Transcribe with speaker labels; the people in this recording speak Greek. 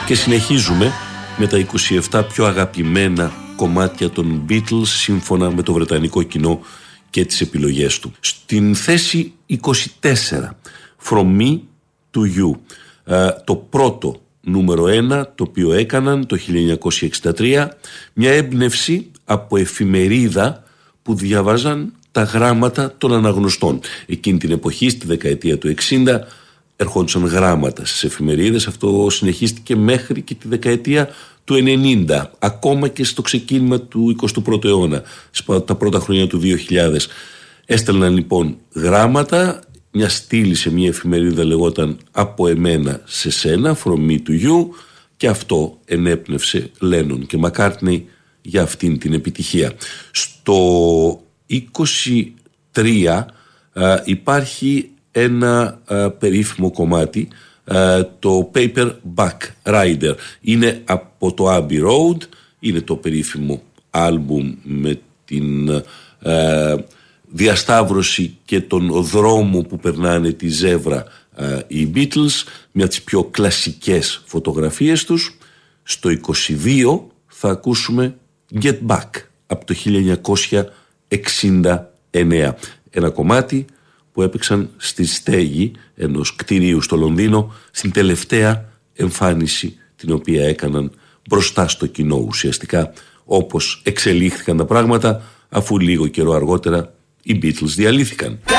Speaker 1: Και συνεχίζουμε με τα 27 πιο αγαπημένα κομμάτια των Beatles σύμφωνα με το βρετανικό κοινό και τις επιλογές του. Στην θέση 24, From Me to You, το πρώτο νούμερο 1 το οποίο έκαναν το 1963, μια έμπνευση από εφημερίδα που διαβάζαν τα γράμματα των αναγνωστών. Εκείνη την εποχή, στη δεκαετία του 60, ερχόντουσαν γράμματα στις εφημερίδες. Αυτό συνεχίστηκε μέχρι και τη δεκαετία του 90, ακόμα και στο ξεκίνημα του 21ου αιώνα, τα πρώτα χρόνια του 2000. Έστελναν λοιπόν γράμματα, μια στήλη σε μια εφημερίδα λεγόταν «Από εμένα σε σένα», «From me to you», και αυτό ενέπνευσε Λένον και Μακκάρτνεϊ για αυτήν την επιτυχία. Στο 23 υπάρχει ένα περίφημο κομμάτι, το Paperback Rider. Είναι από το Abbey Road, είναι το περίφημο άλμπουμ με την διασταύρωση και τον δρόμο που περνάνε τη ζεύρα οι Beatles, μια από τις πιο κλασικές φωτογραφίες τους. Στο 22 θα ακούσουμε Get Back από το 1969, ένα κομμάτι που έπαιξαν στη στέγη ενός κτηρίου στο Λονδίνο στην τελευταία εμφάνιση την οποία έκαναν μπροστά στο κοινό, ουσιαστικά όπως εξελίχθηκαν τα πράγματα, αφού λίγο καιρό αργότερα οι Beatles διαλύθηκαν.